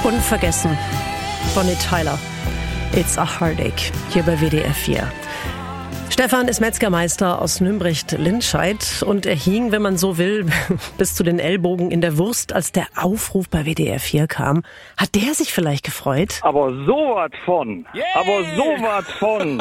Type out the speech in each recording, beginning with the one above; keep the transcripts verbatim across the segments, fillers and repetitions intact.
Unvergessen. Bonnie Tyler. It's a Heartache. Hier bei W D R vier. Stefan ist Metzgermeister aus Nümbrecht-Lindscheid und er hing, wenn man so will, bis zu den Ellbogen in der Wurst, als der Aufruf bei W D R vier kam. Hat der sich vielleicht gefreut? Aber sowas von. Yeah. Aber sowas von.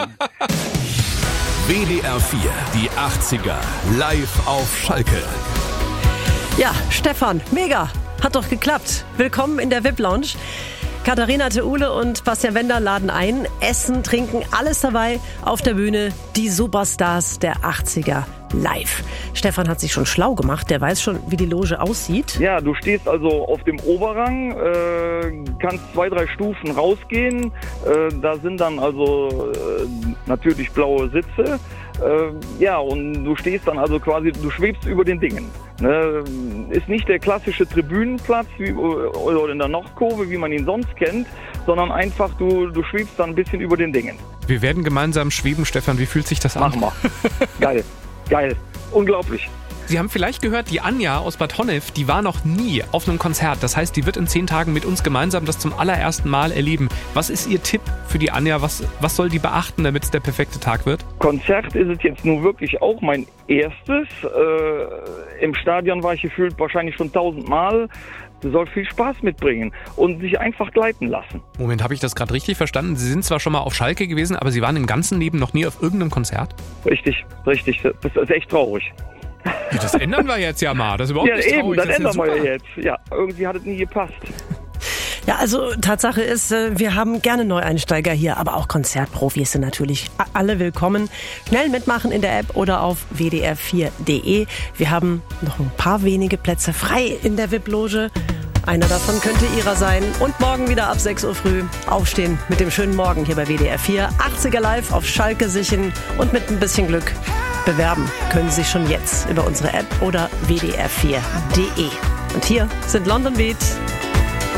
W D R vier, die achtziger, live auf Schalke. Ja, Stefan, mega. Hat doch geklappt. Willkommen in der V I P-Lounge. Katharina Theule und Bastian Wender laden ein. Essen, trinken, alles dabei. Auf der Bühne die Superstars der achtziger live. Stefan hat sich schon schlau gemacht. Der weiß schon, wie die Loge aussieht. Ja, du stehst also auf dem Oberrang, äh, kannst zwei, drei Stufen rausgehen. Äh, da sind dann also äh, natürlich blaue Sitze. Äh, ja, und du stehst dann also quasi, du schwebst über den Dingen. Ne? Ist nicht der klassische Tribünenplatz wie, oder in der Nordkurve, wie man ihn sonst kennt, sondern einfach, du, du schwebst dann ein bisschen über den Dingen. Wir werden gemeinsam schweben, Stefan. Wie fühlt sich das an? Machen wir. Geil, geil, unglaublich. Sie haben vielleicht gehört, die Anja aus Bad Honnef, die war noch nie auf einem Konzert. Das heißt, die wird in zehn Tagen mit uns gemeinsam das zum allerersten Mal erleben. Was ist Ihr Tipp für die Anja? Was, was soll die beachten, damit es der perfekte Tag wird? Konzert ist es jetzt nun wirklich auch mein erstes. Äh, Im Stadion war ich gefühlt wahrscheinlich schon tausendmal. Du sollst viel Spaß mitbringen und sich einfach gleiten lassen. Moment, habe ich das gerade richtig verstanden? Sie sind zwar schon mal auf Schalke gewesen, aber Sie waren im ganzen Leben noch nie auf irgendeinem Konzert? Richtig, richtig. Das ist echt traurig. Ja, das ändern wir jetzt ja mal. Das ist überhaupt Ja, nicht eben, traurig. das Das ist ja ändern wir super. ja jetzt. Ja, irgendwie hat es nie gepasst. Ja, also Tatsache ist, wir haben gerne Neueinsteiger hier, aber auch Konzertprofis sind natürlich alle willkommen. Schnell mitmachen in der App oder auf w d r vier punkt d e. Wir haben noch ein paar wenige Plätze frei in der V I P-Loge. Einer davon könnte Ihrer sein. Und morgen wieder ab sechs Uhr früh aufstehen mit dem schönen Morgen hier bei W D R vier. achtziger live auf Schalke sichern und mit ein bisschen Glück bewerben können Sie sich schon jetzt über unsere App oder w d r vier punkt d e. Und hier sind London Beat.